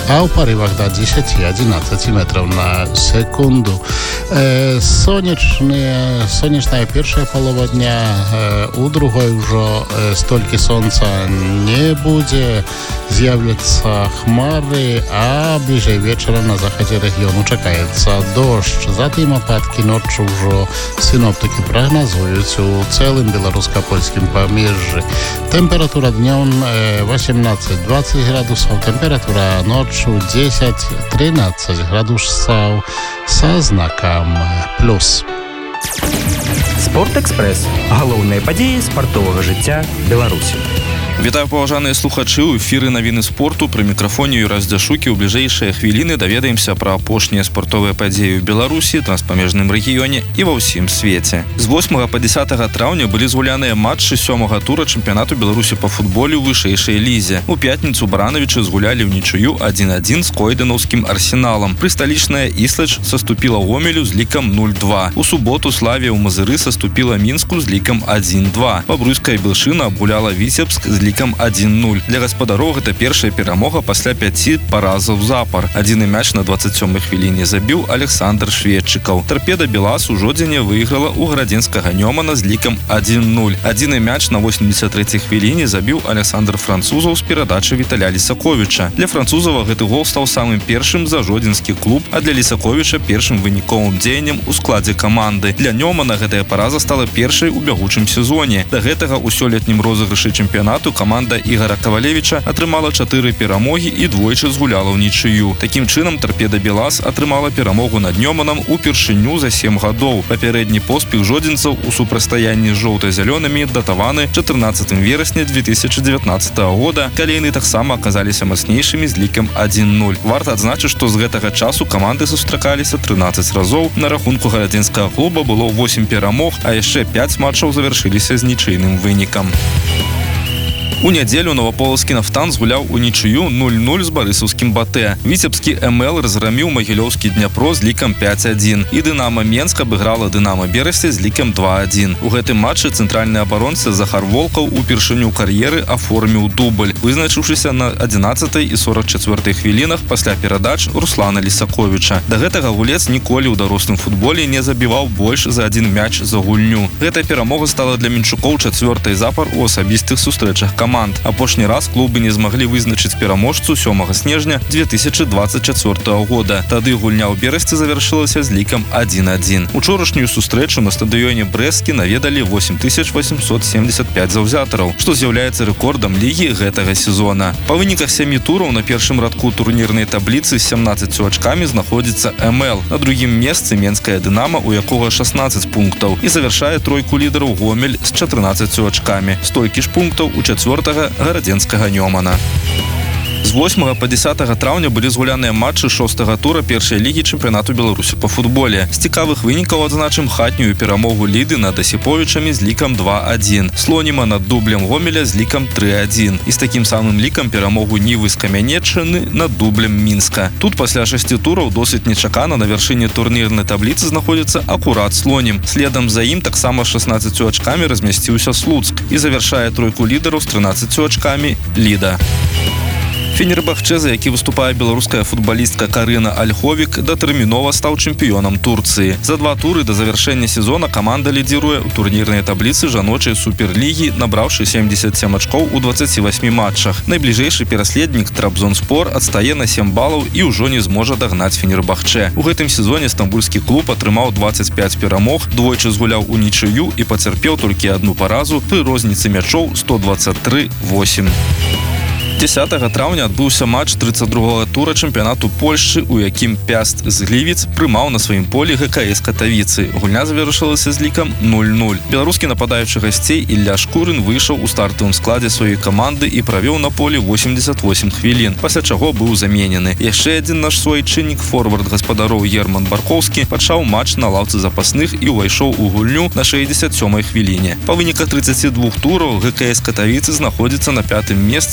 а ў парывах до 10-11 метров на секунду. Сонечная першая полова дня, у другой уже столько солнца не будет, з'являться хмары, а ближе вечера на заходе региону чекається дощ. Затым опадки ночью уже синоптики прогнозують у целым белорусско-польским помежье. Температура днем 18-20 градусов, температура ночью 10-13 градусов со знаком плюс. Спортэкспрэс. Галоўныя падзеі спартовага жыцця Беларусі. Вітаю, паважаныя слухачы, у эфіры навіны спорту, пры мікрафоне Юрась Дзяшукі. У бліжэйшыя хвіліны даведаемся пра апошнія спартовыя падзеі ў Беларусі, транспамежным рэгіёне і ва ўсім свеце. З 8 па 10 траўня былі згуляныя матчы 7-го тура чэмпіянату Беларусі па футболе ў вышэйшай лізе. У пятніцу баранавічы згулялі ўнічыю 1-1 з койдэнаўскім арсеналам. Прысталічная Іслач саступіла Гомелю з лікам 0-2. У суботу Славія ў Мазыры саступіла Мінску з лікам 1-2. Бабруйская Белшына абгуляла Віцебск з лікам 1-0. Для гаспадароў гэта першая перамога пасля 5 паразаў запар. Адзіны мяч на 27-й хвіліне забіў Александр Шведчыкаў. Торпеда Белас у жодзіне выйграла у гарадзенскага Нёмана з лікам 1-0. Адзіны мяч на 83-й хвіліне забіў Александр Французаў з перадачы Віталя Лісаковіча. Для французава гэты гол стаў самым першым за жодзінскі клуб, а для Лісаковіча першым выніковым дзеяннем у складзе каманды. Для Нёмана гэтая параза стала першай у бягучым сезоне. Да гэтага ў сёлетнім розыгрышы чэмпіянату каманда Ігора Кавалевіча атрымала 4 перамогі і двойчы згуляла ўнічыю. Такім чынам Торпеда Белас атрымала перамогу над Нёманам упершыню за 7 гадоў. Папярэдні поспех жодзінцаў у супрацьстаянні з жоўта-зялёнымі датаваны 14 верасня 2019 года, калі яны таксама аказаліся мацнейшымі з лікам 1-0. Варта адзначыць, што з гэтага часу каманды сустракаліся 13 разоў. На рахунку гарадзенскага клуба было 8 перамог, а яшчэ 5 матчаў завяршыліся з нічыйным вынікам. У нядзелю новаполацкі Нафтан згуляў унічыю 0-0 з барысаўскім Батэ. Віцебскі МЛ разграміў магілёўскі Дняпро з лікам 5-1. І Дынама Менск абыграла Дынама Берасці з лікам 2-1. У гэтым матчы цэнтральны абаронца Захар Волкаў упершыню кар'еры аформіў дубль, вызначыўшыся на 11-й і 44-й хвілінах пасля перадач Руслана Лісаковіча. Да гэтага гулец ніколі ў дарослым футболе не забіваў больш за адзін мяч за гульню. Гэтая перамога стала для мінчукоў 4-й запар у асабістых сустрэчах каманд. Апошні раз клубы не змаглі вызначыць пераможцу 7 снежня 2024 года. Тады гульня ў Берасці завяршылася з лікам 1-1. Учорашнюю сустрэчу на стадыёне Брэсцкі наведалі 8875 заўзятараў, што з'яўляецца рэкордам лігі гэтага сезона. Па выніках 7 тураў на першым радку турнірнай табліцы з 17 ачкамі знаходзіцца МЛ. На другім месцы Менская Дынама, у якога 16 пунктаў, і завяршае тройку лідараў Гомель з 14 ачкамі. Столькі ж пунктаў у гарадзенскага Нёмана. З 8 па 10 траўня былі згуляныя матчы 6-го тура першай лігі чэмпіянату Беларусі па футболе. З цікавых вынікаў адзначым хатнюю перамогу Ліды над Асіповічамі з лікам 2-1. Слоніма над дублем Гомеля з лікам 3-1. І з такім самым лікам перамогу Нівы з Камянеччыны над дублем Мінска. Тут пасля 6 тураў досыць нечакана на вяршыні турнірнай табліцы знаходзіцца акурат Слонім. Следам за ім таксама 16 ачкамі размясціўся Слуцк і завяршае тройку лідараў з 13 ачкамі Ліда. Фенербахчэ, за які выступае беларуская футбалістка Карына Альховік, датэрмінова стаў чэмпіёнам Турцыі. За 2 туры да завяршэння сезона каманда лідзіруе ў турнірнай табліцы жаночай суперлігі, набраўшы 77 ачкоў у 28 матчах. Найбліжэйшы пераследнік Трабзонспор адстае на 7 балаў і ўжо не зможа дагнаць Фенербахчэ. У гэтым сезоне стамбульскі клуб атрымаў 25 перамог, двойчы згуляў унічыю і пацярпеў толькі адну паразу пры розніцы мячоў 123-8. 10 траўня адбыўся матч 32-го тура чэмпіянату Польшчы, у якім Пяст з Глівіц прымаў на сваім полі ГКС Катавіцы. Гульня завяршылася з лікам 0-0. Беларускі нападаючы гасцей Ілля Шкурын выйшаў у стартавым складзе сваёй каманды і правёў на полі 88 хвілін, пасля чаго быў заменены. Яшчэ адзін наш суайчыннік, форвард гаспадароў Герман Баркоўскі, пачаў матч на лаўцы запасных і ўвайшоў у гульню на 67-й хвіліне. Па выніках 32 тураў ГКС Катавіцы знаходзіцца на 5-м месцы ў турнірнай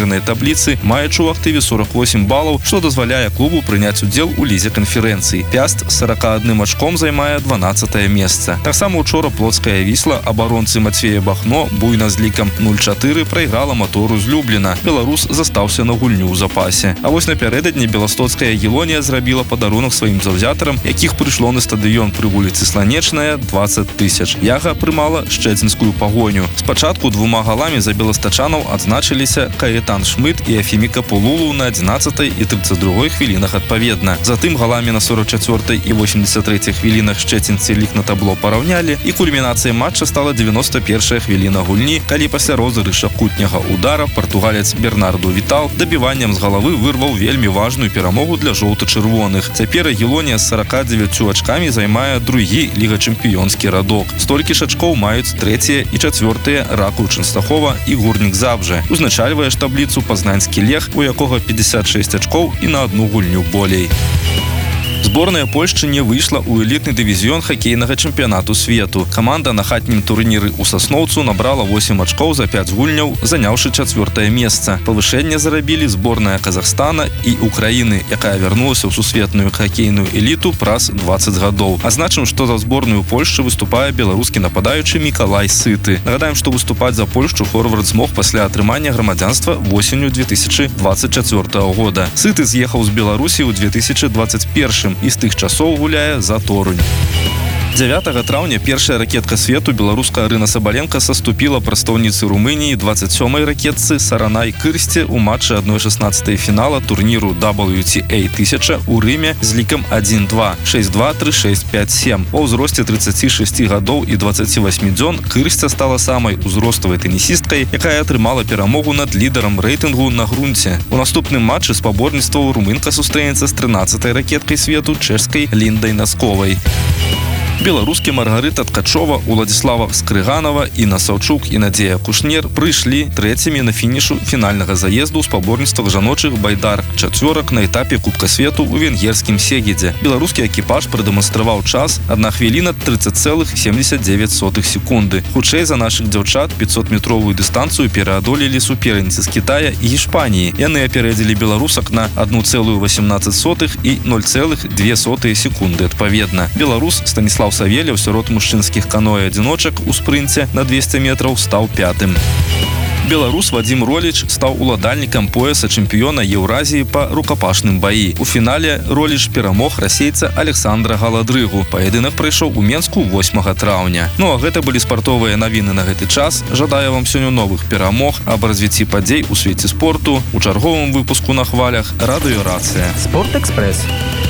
турнірнай табліцы, маючы ў актыве 48 балаў, што дазваляе клубу прыняць удзел у лізе канферэнцыі. Пяст з 41 ачком займае 12е месца. Таксама учора плотская Вісла абаронцы Мацвея Бахно буйна з лікам 0-4 прайграла Матору з Любліна. Беларус застаўся на гульню ў запасе. А вось напярэдадні беластоцкая Елонія зрабіла падарунак сваім заўзятарам, якіх прыйшло на стадыён пры вуліцы Сланечная 20 000. Яга прымала шчэцінскую пагоню. Спачатку 2 галамі за беластачанаў адзначыліся Каэтан Шмыт і Афіміка Полулу на 11 і 32 хвілінах адпаведна. Затым галамі на 44 і 83 хвілінах шчэцінцы лік на табло параўнялі, і кульмінацыяй матча стала 91 хвіліна гульні, калі пасля розыгрыша кутняга удара партугалец Бернарду Вітал дабіваннем з галавы вырваў вельмі важную перамогу для жоўта-чырвоных. Цяпер Елонія з 49 ачкамі займае другі ліга-чэмпіёнскі радок. Столькі ж ачкоў маюць 3 і 4 Ракаў Чэнстахова і Гурнік Забжа. Узначальвае ж табліцу пазнанскі Лех, у якога 56 ачкоў і на одну гульню болей. Зборная Польшчы не выйшла ў элітны дывізіён хакейнага чэмпіянату свету. Каманда на хатнім турніры ў Сасноўцу набрала 8 ачкоў за 5 гульняў, заняўшы 4е месца. Павышэнне зарабілі зборная Казахстана і Украіны, якая вярнулася ў сусветную хакейную эліту праз 20 гадоў. Азначым, што за зборную Польшчы выступае беларускі нападаючы Мікалай Сыты. Нагадаем, што выступаць за Польшчу форвард змог пасля атрымання грамадзянства восенню 2024 года. Сыты з'ехаў з Беларусі ў 2021 і з тых часоў гуляе за Торунь. 9 траўня першая ракетка свету беларуска Арына Сабаленка саступіла прадстаўніцы Румыніі 27-й ракетцы Саранай Кырсце ў матчы 1/16 фінала турніру WTA 1000 у Рыме з лікам 1-2, 6-2, 3-6, 5-7. Па ўзросце 36 гадоў і 28 дзён Кырсця стала самай узроставай тэнісісткай, якая атрымала перамогу над лідарам рэйтынгу на грунце. У наступным матчы спаборніцтваў румынка сустрэнецца з 13-й ракеткай свету чэшскай Ліндай Насковай. Беларускі Маргарыта Ткачова, Уладзіслава Скрыганова, Інна Саўчук і Надзея Кушнер прыйшлі трэцімі на фінішу фінальнага заезду ў спаборніцтвах жаночых байдар-чацвёрак на этапе Кубка свету ў венгерскім Сегедзе. Беларускі экіпаж прадэманстраваў час 1 хвіліна 30,79 секунды. Хутчэй за нашых дзяўчат 500-метровую дыстанцыю пераадолелі суперніцы з Кітая і Іспаніі. Яны апярэдзілі беларусак на 1,18 і 0,2 секунды адпаведна. Беларус Станіслав Савельев сярод мужчынскіх каноэ-адзіночак у спрынце на 200 метраў стаў 5-м. Беларус Вадзім Роліч стаў уладальнікам пояса чэмпіёна Еўразіі па рукапашным баі. У фінале Роліч перамог расейца Александра Галадрыгу. Паядынак прайшоў у Менску 8 траўня. Ну а гэта былі спартовыя навіны на гэты час. Жадаю вам сёння новых перамог, аб развіцці падзей у свеце спорту. У чарговым выпуску на хвалях Радыёрацыя. Спортэкспрэс.